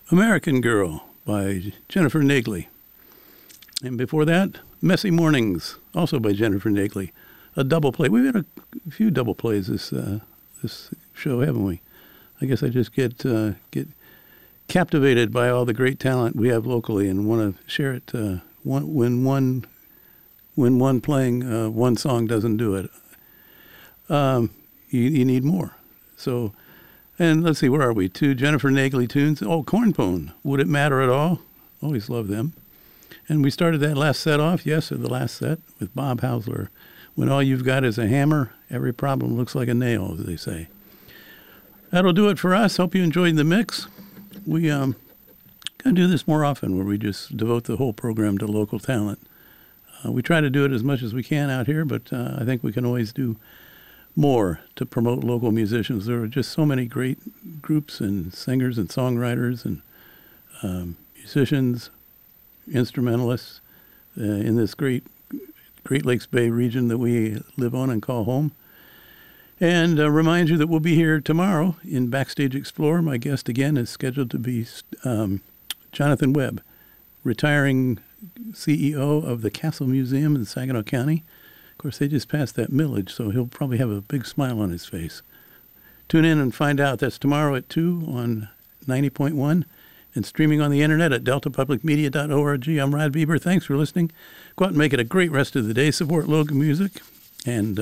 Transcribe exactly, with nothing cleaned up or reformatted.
American Girl by Jennifer Nagley. And before that, Messy Mornings, also by Jennifer Nagley. A double play. We've had a few double plays this uh, this show, haven't we? I guess I just get uh, get captivated by all the great talent we have locally and want to share it. Uh, one, when one when one playing uh, one song doesn't do it, um, you, you need more. So, and let's see, where are we? Two Jennifer Nagley tunes. Oh, Cornpone. Would It Matter at All? Always love them. And we started that last set off, yes, or the last set, with Bob Hausler. When all you've got is a hammer, every problem looks like a nail, as they say. That'll do it for us. Hope you enjoyed the mix. We um, going to do this more often, where we just devote the whole program to local talent. Uh, we try to do it as much as we can out here, but uh, I think we can always do more to promote local musicians. There are just so many great groups and singers and songwriters and um, musicians, instrumentalists uh, in this great Great Lakes Bay region that we live on and call home. And uh, remind you that we'll be here tomorrow in Backstage Explorer. My guest again is scheduled to be um, Jonathan Webb, retiring C E O of the Castle Museum in Saginaw County. Of course, they just passed that millage, so he'll probably have a big smile on his face. Tune in and find out. That's tomorrow at two on ninety point one. And streaming on the internet at delta public media dot org. I'm Rod Bieber. Thanks for listening. Go out and make it a great rest of the day. Support local music. And